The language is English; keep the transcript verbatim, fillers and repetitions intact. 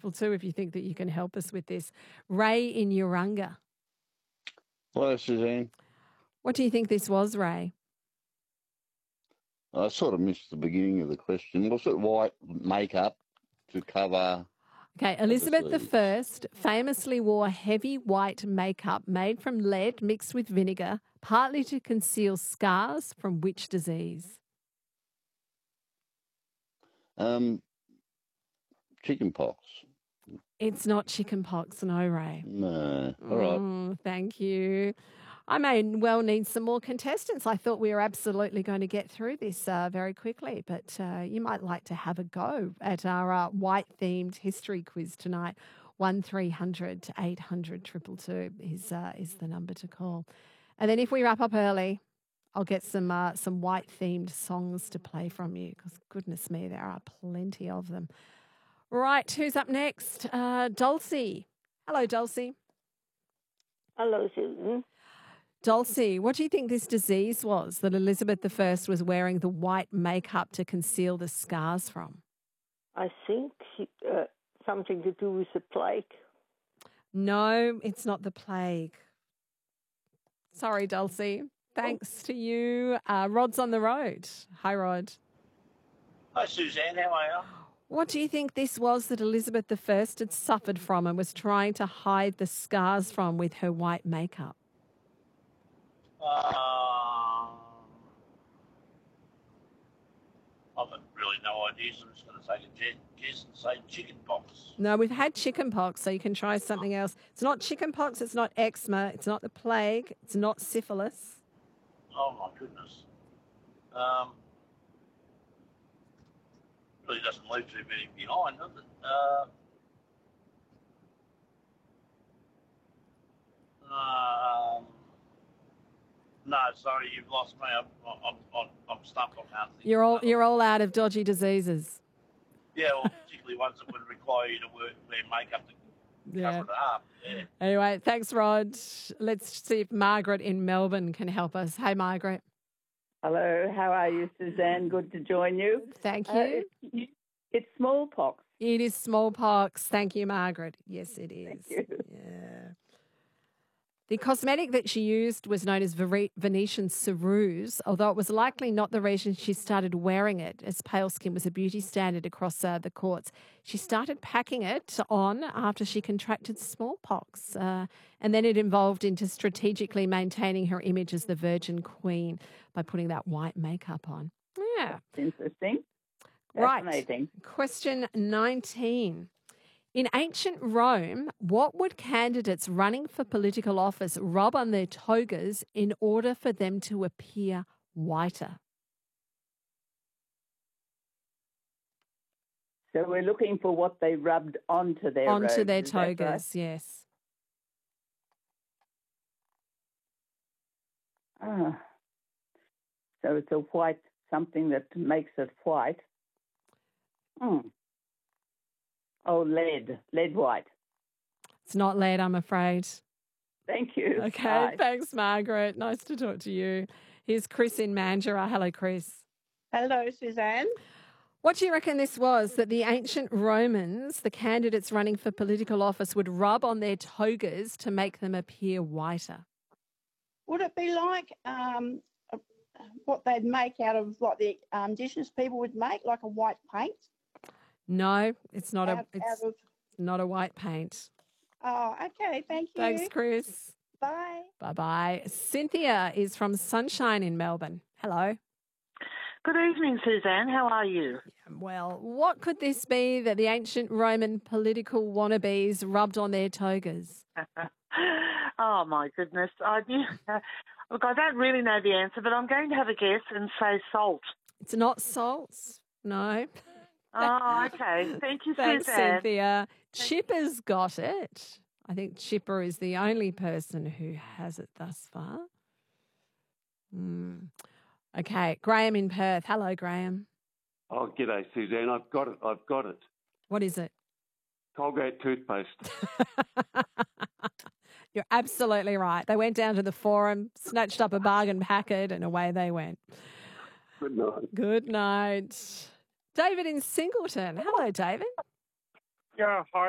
triple two if you think that you can help us with this. Ray in Urunga. Hello, Suzanne. What do you think this was, Ray? I sort of missed the beginning of the question. Was it white makeup to cover? Okay, Elizabeth the disease? First famously wore heavy white makeup made from lead mixed with vinegar, partly to conceal scars from which disease? Um, chicken pox. It's not chickenpox, no, Ray. No. All right. Mm, thank you. I may well need some more contestants. I thought we were absolutely going to get through this uh, very quickly, but uh, you might like to have a go at our uh, white-themed history quiz tonight. One three hundred eight hundred two two two is uh, is the number to call. And then if we wrap up early, I'll get some uh, some white-themed songs to play from you because, goodness me, there are plenty of them. Right, who's up next? Uh, Dulcie. Hello, Dulcie. Hello, Susan. Dulcie, what do you think this disease was that Elizabeth the First was wearing the white makeup to conceal the scars from? I think uh, something to do with the plague. No, it's not the plague. Sorry, Dulcie. Thanks to you. Uh, Rod's on the road. Hi, Rod. Hi, Suzanne. How are you? What do you think this was that Elizabeth the First had suffered from and was trying to hide the scars from with her white makeup? Uh, I've got really no idea, so I'm just going to take a guess and say chicken pox. No, we've had chicken pox, so you can try something else. It's not chicken pox, it's not eczema, it's not the plague, it's not syphilis. Oh, my goodness. Um, really doesn't leave too many behind, does it? Uh, um, no, sorry, you've lost me. I'm, I'm, I'm, I'm stumped. I can't think. You're all of another. you're all out of dodgy diseases. Yeah, well, particularly ones that would require you to wear, wear makeup to Yeah. cover it up. Yeah. Anyway, thanks, Rod. Let's see if Margaret in Melbourne can help us. Hey, Margaret. Hello, how are you, Suzanne? Good to join you. Thank you. Uh, it's, it's smallpox. It is smallpox. Thank you, Margaret. Yes, it is. Thank you. Yeah. The cosmetic that she used was known as Vere- Venetian ceruse, although it was likely not the reason she started wearing it, as pale skin was a beauty standard across uh, the courts. She started packing it on after she contracted smallpox, uh, and then it evolved into strategically maintaining her image as the Virgin Queen by putting that white makeup on. Yeah. Interesting. Right. Fascinating. Question nineteen. In ancient Rome, what would candidates running for political office rub on their togas in order for them to appear whiter? So we're looking for what they rubbed onto their Onto robes, their is that right? togas, yes. Ah. So it's a white, something that makes it white. Hmm. Oh, lead, lead white. It's not lead, I'm afraid. Thank you. Okay, Bye. thanks, Margaret. Nice to talk to you. Here's Chris in Mandurah. Hello, Chris. Hello, Suzanne. What do you reckon this was that the ancient Romans, the candidates running for political office, would rub on their togas to make them appear whiter? Would it be like um, uh, what they'd make out of what the um, indigenous people would make, like a white paint? No, it's not out, a it's out of... not a white paint. Oh, okay. Thank you. Thanks, Chris. Bye. Bye-bye. Cynthia is from Sunshine in Melbourne. Hello. Good evening, Suzanne. How are you? Well, what could this be that the ancient Roman political wannabes rubbed on their togas? Oh, my goodness. I knew, look, I don't really know the answer, but I'm going to have a guess and say salt. It's not salt. No. Oh, okay. Thank you, Thanks, Suzanne. Cynthia. Chipper's got it. I think Chipper is the only person who has it thus far. Hmm. Okay, Graham in Perth. Hello, Graham. Oh, g'day, Suzanne. I've got it. I've got it. What is it? Colgate toothpaste. You're absolutely right. They went down to the forum, snatched up a bargain packet, and away they went. Good night. Good night. David in Singleton. Hello, David. Yeah, hi.